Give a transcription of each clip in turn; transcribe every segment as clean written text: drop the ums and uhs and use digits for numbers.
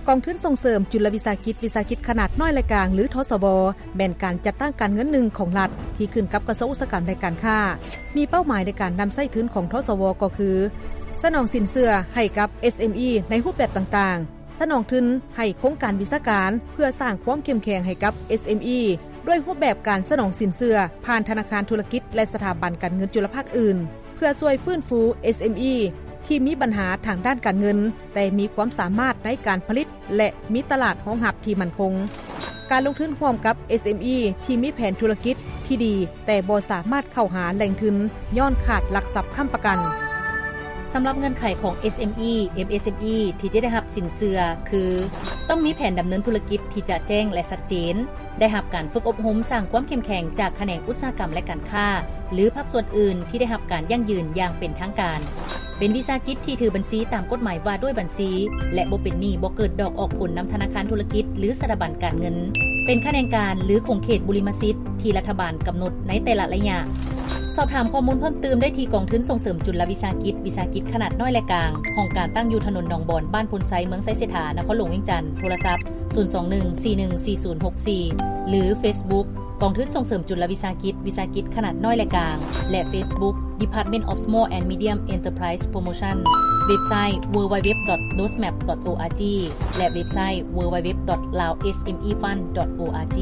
กองทุนส่งเสริมจุลวิสาหกิจขนาดน้อยและกลางหรือทสบแม่นการจัดตั้งการเงินหนึ่งของรัฐที่ขึ้นกับกระทรวงอุตสาหกรรมและการค้ามีเป้าหมายในการนำใช้ทุนของทสบก็คือสนองสินเชื่อให้กับ SME ในรูปแบบต่างๆสนองทุนให้โครงการวิชาการเพื่อสร้างความเข้มแข็งให้กับ SME ด้วยรูปแบบการสนองสินเชื่อผ่านธนาคารธุรกิจและสถาบันการเงินจุลภาคอื่นเพื่อช่วยฟื้นฟู SME ที่มีปัญหาทางด้านการเงินแต่มีความสามารถในการผลิตและมีตลาดรองรับที่มั่นคงการลงทุนร่วมกับ SME ที่มีแผนธุรกิจที่ดีแต่บ่สามารถเข้าหาแหล่งทุนย้อนขาดหลักทรัพย์ค้ำประกันสำหรับเงื่อนไขของ SME MSME ที่จะได้รับสินเชื่อคือต้องมีแผนดำเนินธุรกิจที่จะแจ้งและชัดเจนได้รับการฝึกอบรมสร้างความเข้มแข็งจากแขนงอุตสาหกรรมและการค้าหรือภาคส่วนอื่นที่ได้รับการยั่งยืนอย่างเป็นทางการเป็นวิสาหกิจที่ถือบัญชีตามกฎหมายว่าด้วยบัญชีและบ่เป็นหนี้บ่เกิดดอกออกผลนำธนาคารธุรกิจหรือสถาบันการเงินเป็นแขนงการหรือคงเขตบุริมสิทธิ์ที่รัฐบาลกำหนดในแต่ละระยะสอบถามข้อมูลเพิ่มเติมได้ที่กองทุนส่งเสริมจุลวิสาหกิจขนาดน้อยและกลางห้องการตั้งอยู่ถนนหนองบอนบ้านพลไซเมืองไซเสถานครหลวงเวียงจันทน์โทรศัพท์021414064หรือ Facebook กองทุนส่งเสริมจุลวิสาหกิจขนาดน้อยและกลางและ Facebook Department of Small and Medium Enterprise Promotion เว็บไซต์ www.dosmap.org และเว็บไซต์ www.laosmefund.org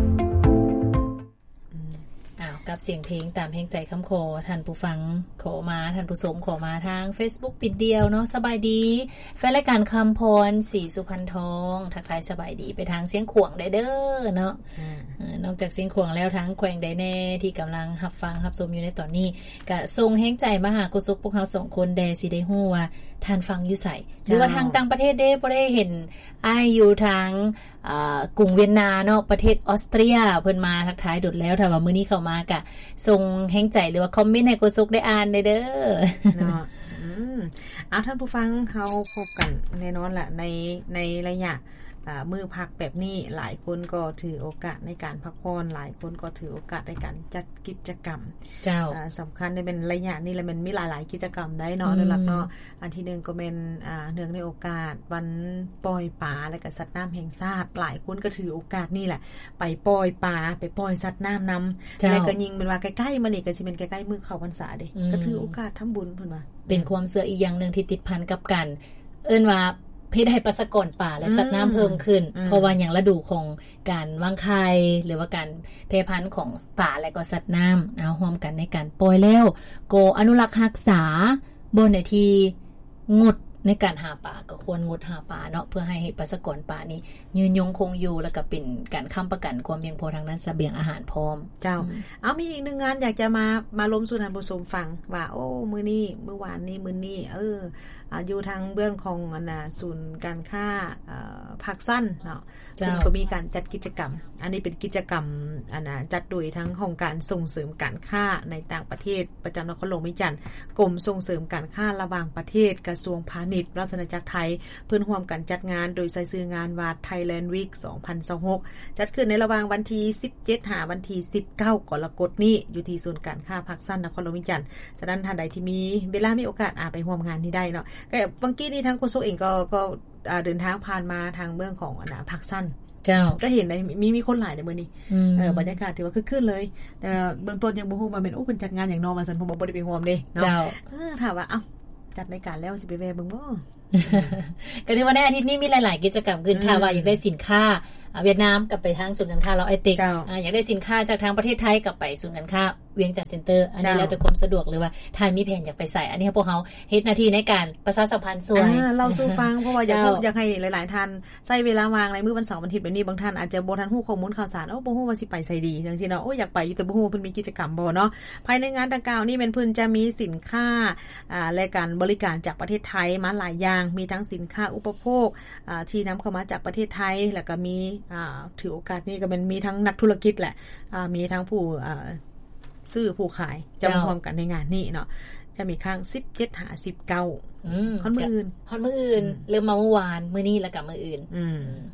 กับเสียงเพลงตามแห่งใจคำขอท่านผู้ฟังขอมาท่านผู้ชมขอมาทาง Facebook ปิดเดียวเนาะสบายดีแฟนรายการคำพรศรีสุพรรณทองทักทายสบายดีไปทางเสียงขวงได้เด้อเนาะนอกจากเสียงขวงแล้วทั้งแขวงได้แน่ที่กำลังรับฟังรับชมอยู่ในตอนนี้ก็ส่งแห่งใจมาหากุศลพวกเรา2คนแดสิได้ฮู้ว่าท่านฟังอยู่ไสหรือว่าทางต่างประเทศเด้บ่ได้เห็นอ้ายอยู่ทางกรุงเวียนนาเนาะประเทศออสเตรียเพิ่นมาทักทายดุดแล้วถ้าว่ามื้อนี้เข้ามากะส่งแห่งใจหรือว่าคอมเมนต์ให้กุศลได้อ่านได้เด้อเนาะท่านผู้ฟังเขาพบกันแน่นอนแหละในระยะมื้อพักแบบนี้หลายคนก็ถือโอกาสในการพักผ่อนหลายคนก็ถือโอกาสในการจัดกิจกรรมเจ้าสำคัญในเป็นระยะนี้แหละมันมีหลายๆกิจกรรมได้เนาะนั่นล่ะเนาะอันที่นึงก็เป็นเนื่องในโอกาสวันปล่อยปลาและก็สัตว์น้ำแห่งชาติหลายคนก็ถือโอกาสนี่แหละไปปล่อยปลาไปปล่อยสัตว์น้ำนำและก็ยิงเป็นว่าใกล้ๆมานี่ก็สิเป็นใกล้ๆมื้อเข้าพรรษาเด้ก็ถือโอกาสทำบุญเพิ่นว่าเป็นความเชื่ออีกอย่างนึงที่ติดพันกับกันเอิ้นว่าเพื่อให้ประชากรป่าและสัตว์น้ำเพิ่มขึ้นเพราะว่าอย่างฤดูของการวางไข่หรือว่าการแพร่พันธุ์ของป่าและก็สัตว์น้ำเอาร่วมกันในการปล่อยแล้วก็อนุรักษ์รักษาบนในที่งดในการหาป่าก็ควรงดหาป่าเนาะเพื่อให้ประชากรป่านี้ยืนยงคงอยู่แล้วก็เป็นการค้ำประกันความเพียงพอทางด้านเสบียงอาหารพร้อมเจ้าเอามีอีกหนึ่งงานอยากจะมาล้มสู่ท่านผู้ชมฟังว่าโอ้มื้อนี้มื้อวานนี้มื้อนี้อยู่ทางเบื้องของศูนย์การค้าภาคสั้นเนาะเพิ่นก็มีการจัดกิจกรรมอันนี้เป็นกิจกรรมจัดโดยทั้งของการส่งเสริมการค้าในต่างประเทศประจำนครหลวงวิจันทร์กรมส่งเสริมการค้าระหว่างประเทศกระทรวงพาณิชย์ราชอาณาจักรไทยเพิ่นร่วมกันจัดงานโดยใช้ชื่องานว่า Thailand Week 2026จัดขึ้นในระหว่างวันที่17หาวันที่19กรกฎาคมนี้อยู่ที่ศูนย์การค้าภาคสั้นนครหลวงวิจันทร์ฉะนั้นท่านใดที่มีเวลามีโอกาสไปร่วมงานนี้ได้เนาะก็บางกี้นี้ทางโฆษกเองก็เดินทางผ่านมาทางเบื้องของภาคสั้นเจ้าก็เห็นได้มีคนหลายในมื้อนี้บรรยากาศถือว่าคึกคืนเลยแต่เบื้องต้นยังบ่ฮู้ว่าเป็นเพิ่นจัดงานอย่างน้อว่าซั่นผมบ่ได้ไปร่วมเด้เนาะถามว่าเอ้าจัดรายการแล้วสิไปแวะเบิ่งบ่ก็ถือว่าในอาทิตย์นี้มีหลายๆกิจกรรมขึ้นถ้าว่าอยากได้สินค้าเวียดนามกลับไปทางศูนย์การค้าเราไอเต็กอยากได้สินค้าจากทางประเทศไทยกลับไปศูนย์การค้าเวียงจันทน์เซ็นเตอร์อันนี้แล้วแต่ความสะดวกเลยว่าท่านมีแผนอยากไปใส่อันนี้พวกเฮาเฮ็ดหน้าที่ในการประชาสัมพันธ์ส่วนเราสู่ฟังเพราะว่าอยากให้หลายๆท่านใช้เวลาวางในมื้อวันเสาร์วันอาทิตย์แบบนี้บางท่านอาจจะบ่ทันฮู้ข้อมูลข่าวสารบ่ฮู้ว่าสิไปไสดีจังซี่เนาะอยากไปอยู่แต่บ่ฮู้ว่าเพิ่นมีกิจกรรมบ่เนาะภายในงานดังกล่าวนี้แม่นเพิ่นจะมีสินค้าและการบริการจากประเทศไทยมาหลายอย่างมีทั้งสินค้าอุปโภคที่นำเข้ามาจากประเทศไทยแล้วก็มีถือโอกาสนี้ก็เป็นมีทั้งนักธุรกิจแหละมีทั้งผู้ซื้อผู้ขายจะมาร่วมกันในงานนี้เนาะจะมีครั้ง17หา19ฮอดมื้ออื่นเริ่มมาเมื่อวานมื้อนี้แล้วก็มื้ออื่น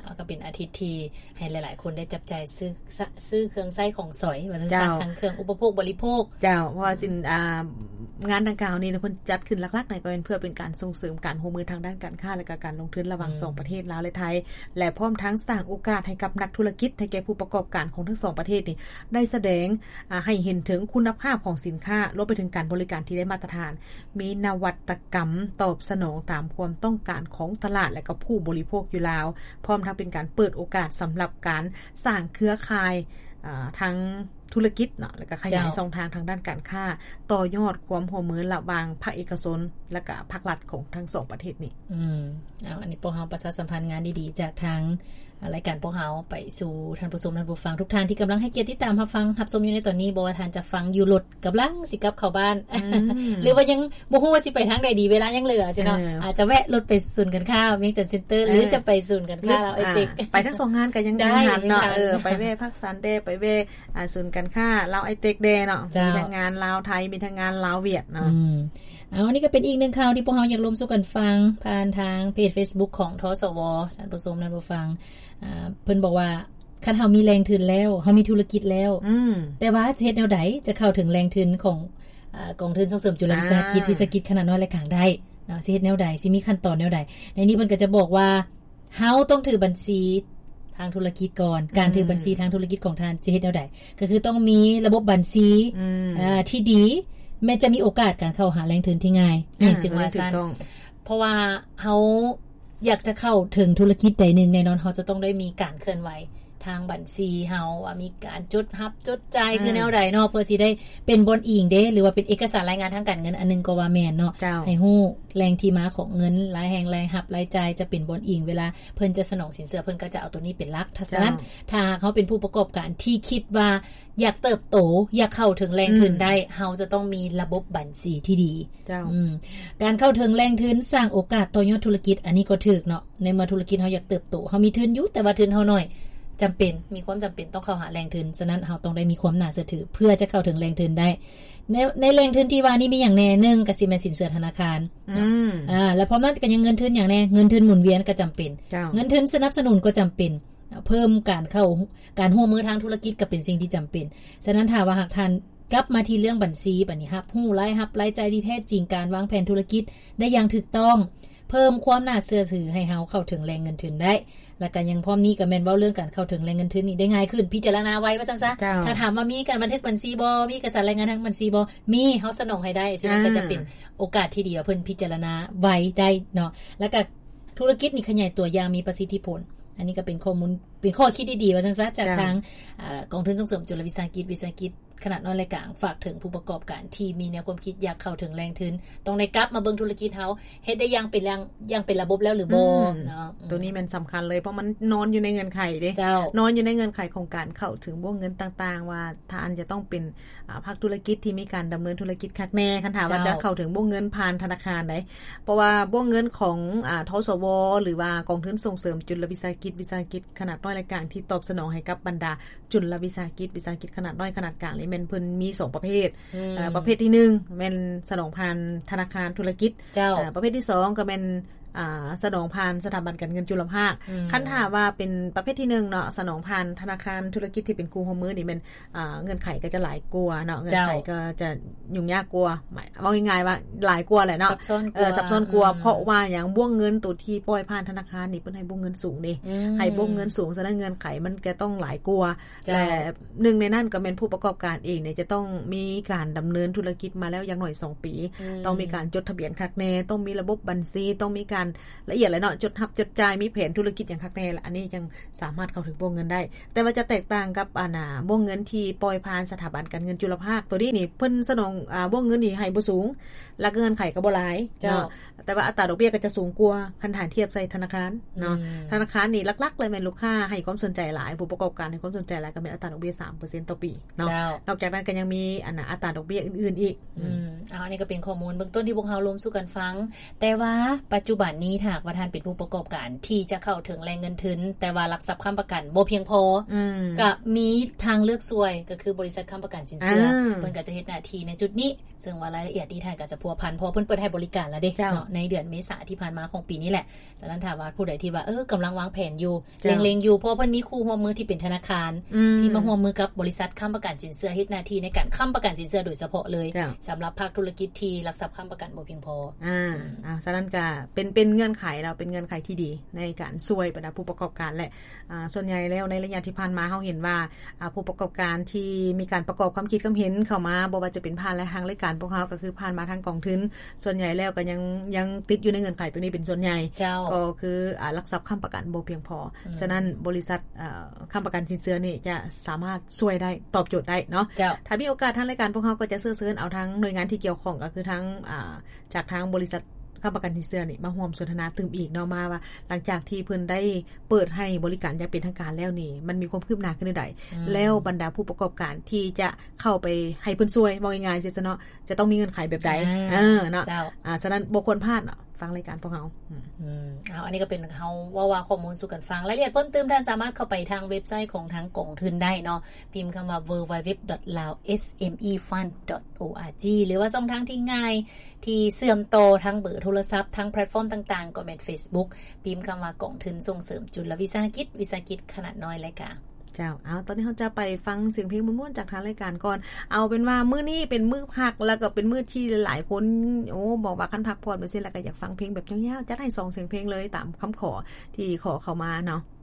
ก็เป็นอาทิตย์ที่ให้หลายๆคนได้จับจ่ายซื้อเครื่องใช้ของสอยว่าซั่นๆทั้งเครื่องอุปโภคบริโภคเจ้าเพราะว่าสินงานดังกล่าวนี้เพิ่นจัดขึ้นหลักๆก็เป็นเพื่อเป็นการส่งเสริมการร่วมมือทางด้านการค้าและก็การลงทุนระหว่าง2ประเทศลาวและไทยและพร้อมทั้งสร้างโอกาสให้กับนักธุรกิจให้แก่ผู้ประกอบการของทั้ง2ประเทศนี่ได้แสดงให้เห็นถึงคุณภาพของสินค้ารวมไปถึงการบริการที่ได้มาตรฐานมีนวัตกรรมตอบสนองตามความต้องการของตลาดและก็ผู้บริโภคอยู่แล้วพร้อมทั้งเป็นการเปิดโอกาสสำหรับการสร้างเครือข่ายทั้งธุรกิจเนาะแล้วก็ขยายช่องทางทางด้านการค้าต่อยอดความร่วมมือระหว่างภาคเอกชนและก็ภาครัฐของทั้ง2ประเทศนี้อันนี้พวกเฮาประชาสัมพันธ์งานดีๆจากทางรายการพวกเฮาไปสู่ท่านผู้ชมท่านผู้ฟังทุกท่านที่กำลังให้เกียรติติดตามรับฟังรับชมอยู่ในตอนนี้บ่ว่าท่านจะฟังอยู่รถกำลังสิกลับเข้าบ้านหรือว่ายังบ่ฮู้ว่าสิไปทางใดดีเวลายังเหลือใช่เนาะอาจจะแวะรถไปศูนย์การค้าเวียงจันทน์เซ็นเตอร์หรือจะไปศูนย์การค้าเราไอ้ติ๊กไปทั้ง2งานก็ยังได้เนาะไปแวะภาคสันเดไปแวะศูนย์การค้าเราไอ้ติ๊กเดเนาะมีทั้งงานลาวไทยมีทั้งงานลาวเวียดเนาะอันนี้ก็เป็นอีก1ข่าวที่พวกเฮาอยากร่วมสู่กันฟังผ่านทางเพจ Facebook ของทสวท่านผู้ชมท่านผู้ฟังเพิ่นบอกว่าคันเฮามีแรงทุนแล้วเฮามีธุรกิจแล้วแต่ว่าจะเฮ็ดแนวใดจะเข้าถึงแรงทุนของกองทุนส่งเสริมจุลวิสาหกิจวิสาหกิจขนาดน้อยและกลางได้เนาะสิเฮ็ดแนวใดสิมีขั้นตอนแนวใดในนี้เพิ่นก็จะบอกว่าเฮาต้องถือบัญชีทางธุรกิจก่อนการถือบัญชีทางธุรกิจของท่านสิเฮ็ดแนวใดก็คือต้องมีระบบบัญชีที่ดีแม้จะมีโอกาสการเข้าหาแรงทุนที่ง่ายจึงว่าซั่นเพราะว่าเฮาอยากจะเข้าถึงธุรกิจใดนึงแน่นอนเฮาจะต้องได้มีการเคลื่อนไหวทางบัญชีเฮาว่ามีการจดรับจดจ่ายคือแนวใดเนาะเพื่อสิได้เป็นบนอิงเด้หรือว่าเป็นเอกสารรายงานทางการเงินอันนึงก็ว่าแม่นเนาะให้ฮู้แรงที่มาของเงินรายแห่งรายรับรายจ่ายจะเป็นบนอิงเวลาเพิ่นจะสนองสินเชื่อเพิ่นก็จะเอาตัวนี้เป็นหลักฉะนั้นถ้าเขาเป็นผู้ประกอบการที่คิดว่าอยากเติบโตอยากเข้าถึงแรงทุนได้เฮาจะต้องมีระบบบัญชีที่ดีการเข้าถึงแรงทุนสร้างโอกาสต่อยอดธุรกิจอันนี้ก็ถูกเนาะในเมื่อธุรกิจเฮาอยากเติบโตเฮามีทุนอยู่แต่ว่าทุนเฮาน้อยจำเป็นมีความจำเป็นต้องเข้าหาแรงทุนฉะนั้นเราต้องได้มีความน่าเชื่อถือเพื่อจะเข้าถึงแรงทุนได้ในแรงทุนที่ว่านี้มีอย่างแน่1ก็สิแม่นสินเชื่อธนาคารแล้วพร้อมนั้นก็ยังเงินทุนอย่างแน่เงินทุนหมุนเวียนก็จำเป็นเงินทุนสนับสนุนก็จำเป็นเพิ่มการร่วมมือทางธุรกิจก็เป็นสิ่งที่จำเป็นฉะนั้นถ้าว่าหากท่านกลับมาที่เรื่องบัญชีบัดนี้รับรู้รายจ่ายที่แท้จริงการวางแผนธุรกิจได้อย่างถูกต้องเพิ่มความน่าเชื่อถือให้เฮาเข้าถึงแรงเงินทุนได้แล้วก็ยังพร้อมนี้ก็แม่นเว้าเรื่องการเข้าถึงแรงเงินทุนนี่ได้ง่ายขึ้นพิจารณาไว้ว่าซั่นซะถ้าถามว่ามีการบันทึกบัญชีบ่มีเอกสารรายงานทางบัญชีบ่มีเฮาสนองให้ได้ฉะนั้นก็จะเป็นโอกาสที่ดีว่าเพิ่นพิจารณาไว้ได้เนาะแล้วก็ธุรกิจนี่ขยายตัวอย่างมีประสิทธิผลอันนี้ก็เป็นข้อมูลเป็นข้อคิดดีๆว่าซั่นซะจากทางกองทุนส่งเสริมจุลวิสาหกิจขนาดน้อยและกลางฝากถึงผู้ประกอบการที่มีแนวความคิดอยากเข้าถึงแรงทุนต้องได้กลับมาเบิ่งธุรกิจเฮาเฮ็ดได้อย่างเป็นระบบแล้วหรือบ่เนาะตัวนี้มันสำคัญเลยเพราะมันนอนอยู่ในเงื่อนไขเด้นอนอยู่ในเงื่อนไขของการเข้าถึงวงเงินต่างๆว่าถ้าอันจะต้องเป็นภาคธุรกิจที่มีการดำเนินธุรกิจคักแน่คันถามว่าจะเข้าถึงวงเงินผ่านธนาคารได้เพราะว่าวงเงินของทสวหรือว่ากองทุนส่งเสริมจุลวิสาหกิจขนาดน้อยและกลางที่ตอบสนองให้กับบรรดาจุลวิสาหกิจขนาดน้อยขนาดกลางนี่แม่นเพิ่นมี2ประเภทประเภทที่1แม่นสนองผ่านธนาคารธุรกิจประเภทที่2ก็แม่นสนองผ่านสถาบันการเงินจุลภาคคันถามว่าเป็นประเภทที่1เนาะสนองผ่านธนาคารธุรกิจที่เป็นคู่ร่วมมือนี่แม่นเงื่อนไขก็จะหลายกว่าเนาะเงื่อนไขก็จะยุ่งยากกว่าว่าง่ายๆว่าหลายกว่าแหละเนาะซับซ้อนกว่าเพราะว่าอย่างวงเงินตัวที่ปล่อยผ่านธนาคารนี่เพิ่นให้วงเงินสูงนี่ให้วงเงินสูงฉะนั้นเงื่อนไขมันก็ต้องหลายกว่าและหนึ่งในนั้นก็แม่นผู้ประกอบการเองเนี่ยจะต้องมีการดำเนินธุรกิจมาแล้วอย่างน้อย2ปีต้องมีการจดทะเบียนคักแน่ต้องมีระบบบัญชีต้องมีการละเอียดเลยเนาะจดจดจ่ายมีแผนธุรกิจอย่างคักแน่ละอันนี้ยังสามารถเข้าถึงวงเงินได้แต่ว่าจะแตกต่างกับวงเงินที่ปล่อยผ่านสถาบันการเงินจุลภาคตัวนี้นี่เพิ่นสนองวงเงินนี่ให้บ่สูงและเงื่อนไขก็บ่หลายเนาะแต่ว่าอัตราดอกเบี้ยก็จะสูงกว่าคันฐานเทียบใส่ธนาคารเนาะธนาคารนี่หลักๆเลยแม่นลูกค้าให้ความสนใจหลายผู้ประกอบการให้ความสนใจหลายก็เป็นอัตราดอกเบี้ย 3% ต่อปีเนาะนอกจากนั้นก็ยังมีอัตราดอกเบี้ยอื่นๆอีกอันนี้ก็เป็นข้อมูลเบื้องต้นที่พวกเรารวมสู่กันฟังแต่ว่าปัจจุบันว่านี้ถ้าว่าท่านเป็นผู้ประกอบการที่จะเข้าถึงแหล่งเงินทุนแต่ว่าหลักทรัพย์ค้ำประกันบ่เพียงพอก็มีทางเลือกช่วยก็คือบริษัทค้ำประกันสินเชื่อเพิ่นก็จะเฮ็ดหน้าที่ในจุดนี้ซึ่งว่ารายละเอียดที่ท่านก็จะพัวพันเพราะเพิ่นเปิดให้บริการแล้วเด้เนาะในเดือนเมษายนที่ผ่านมาของปีนี้แหละฉะนั้นถ้าว่าผู้ใดที่ว่ากำลังวางแผนอยู่เล็งๆอยู่เพราะเพิ่นมีคู่ร่วมมือที่เป็นธนาคารที่มาร่วมมือกับบริษัทค้ำประกันสินเชื่อเฮ็ดหน้าที่ในการค้ำประกันสินเชื่อโดยเฉพาะเลยสำหรับภาคธุรกิจที่หลักทรัพย์ค้ำประกันบ่เพียงพอฉะนั้นก็เป็นเงื่อนไขเราเป็นเงื่อนไขที่ดีในการช่วยบรรดาผู้ประกอบการและส่วนใหญ่แล้วในระยะที่ผ่านมาเฮาเห็นว่าผู้ประกอบการที่มีการประกอบความคิดความเห็นเข้ามาบ่ว่าจะเป็นผ่านและทางรายการพวกเฮาก็คือผ่านมาทางกองทุนส่วนใหญ่แล้วก็ยังติดอยู่ในเงื่อนไขตัวนี้เป็นส่วนใหญ่ก็คือหลักทรัพย์ค้ำประกันบ่เพียงพอฉะนั้นบริษัทค้ำประกันสินเชื่อนี่จะสามารถช่วยได้ตอบโจทย์ได้เนาะถ้ามีโอกาสทางรายการพวกเฮาก็จะเชิญเอาทั้งหน่วยงานที่เกี่ยวข้องก็คือทั้งจากทางบริษัทค้ำประกันสินเชื่อนี่มาร่วมสนทนาตึมอีกเนาะมาว่าหลังจากที่เพิ่นได้เปิดให้บริการอย่างเป็นทางการแล้วนี่มันมีความคืบหน้าขึ้นใดแล้วบรรดาผู้ประกอบการที่จะเข้าไปให้เพิ่นช่วยว่าง่ายๆซิเนาะจะต้องมีเงื่อนไขแบบใดเนาะฉะนั้นบ่ควรพลาดเนาะฟังรายการพวกเฮาอันนี้ก็เป็นเฮาว่าข้อมูลสู่กันฟังรายละเอียดเพิ่มเติมท่านสามารถเข้าไปทางเว็บไซต์ของทางกองทุนได้เนาะพิมพ์คำว่า www.laosmefund.org หรือว่าช่องทางที่ง่ายที่เชื่อมต่อทั้งเบอร์โทรศัพท์ทั้งแพลตฟอร์มต่างๆก็แม่น Facebook พิมพ์คำว่ากองทุนส่งเสริมจุลวิสาหกิจขนาดน้อยและกลางตอนนี้เราจะไปฟังเสียงเพลงม่วนๆจากทางรายการก่อนเอาเป็นว่ามื้อนี้เป็นมื้อพักแล้วก็เป็นมื้อที่หลายคนบอกว่าคันพักผ่อนไปเสร็จแล้วก็อยากฟังเพลงแบบยาวๆจัดให้2เสียงเพลงเลยตามคำขอที่ขอเข้ามาเนาะ